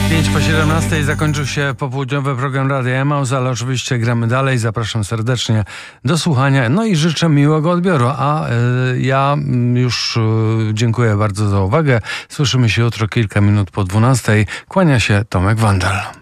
5 po 17 zakończył się popołudniowy program Radia Emaus, ale oczywiście gramy dalej. Zapraszam serdecznie do słuchania. No i życzę miłego odbioru. A ja już dziękuję bardzo za uwagę. Słyszymy się jutro kilka minut po 12. Kłania się Tomek Wandel.